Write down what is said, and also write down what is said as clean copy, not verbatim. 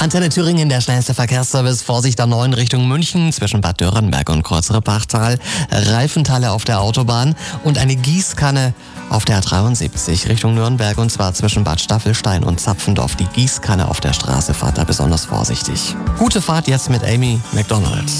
Antenne Thüringen, der schnellste Verkehrsservice. Vorsicht A9 Richtung München zwischen Bad Dürrenberg und Kreuzere-Bachtal. Reifenteile auf der Autobahn und eine Gießkanne auf der A73 Richtung Nürnberg, und zwar zwischen Bad Staffelstein und Zapfendorf. Die Gießkanne auf der Straße, fahrt da besonders vorsichtig. Gute Fahrt jetzt mit Amy McDonald.